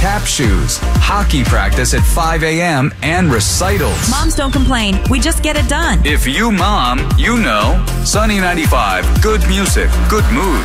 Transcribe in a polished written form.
tap shoes, hockey practice at 5 a.m., and recitals. Moms don't complain. We just get it done. If you mom, you know. Sunny 95, good music, good mood.